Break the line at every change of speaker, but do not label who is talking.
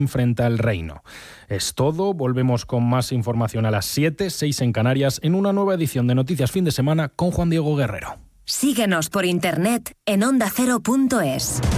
frente al Reino. Es todo, volvemos con más información a las 7, 6 en Canarias, en una nueva edición de Noticias Fin de Semana con Juan Diego Guerrero.
Síguenos por internet en ondacero.es.